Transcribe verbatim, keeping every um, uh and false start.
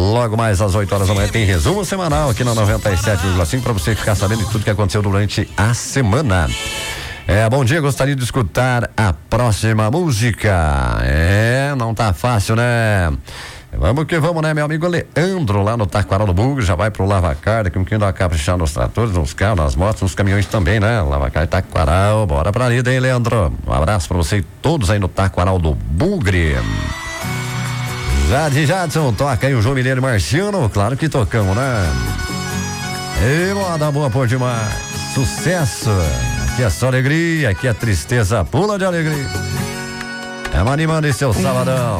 Logo mais às oito horas da manhã tem resumo semanal aqui na noventa e sete vírgula cinco para você ficar sabendo de tudo que aconteceu durante a semana. É, bom dia, gostaria de escutar a próxima música. É, não tá fácil, né? Vamos que vamos, né, meu amigo Leandro, lá no Taquaral do Bugre, já vai pro Lavacar, daqui um pouquinho dá uma caprichar nos tratores, nos carros, nas motos, nos caminhões também, né? Lavacar e Taquaral, bora pra lida, hein, Leandro? Um abraço pra você e todos aí no Taquaral do Bugre. Jade Jadson, toca aí o João Mineiro e Marciano, claro que tocamos, né? E moda boa por demais, sucesso, aqui é só alegria, aqui é tristeza pula de alegria. É animando esse seu sabadão.